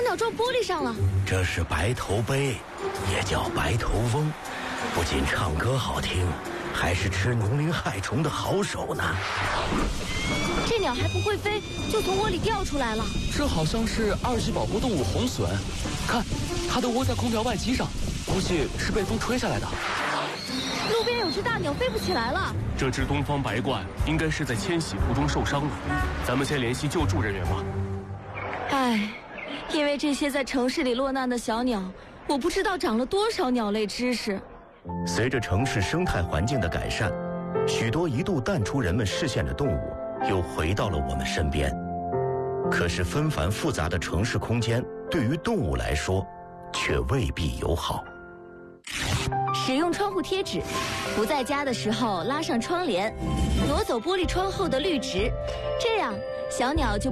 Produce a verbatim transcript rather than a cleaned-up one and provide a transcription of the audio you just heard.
鸟撞玻璃上了。 这是白头鹎，也叫白头翁，不仅唱歌好听，还是吃农林害虫的好手呢。 这鸟还不会飞，就从窝里掉出来了。 这好像是二级保护动物红隼，看，它都窝在空调外机上，估计是被风吹下来的。 路边有只大鸟飞不起来了。 这只东方白鹳应该是在迁徙途中受伤了，咱们先联系救助人员吧。 唉，因为这些在城市里落难的小鸟，我不知道长了多少鸟类知识。 随着城市生态环境的改善，许多一度淡出人们视线的动物又回到了我们身边。可是纷繁复杂的城市空间对于动物来说却未必友好。 使用窗户贴纸，不在家的时候拉上窗帘，挪走玻璃窗后的绿植，这样小鸟就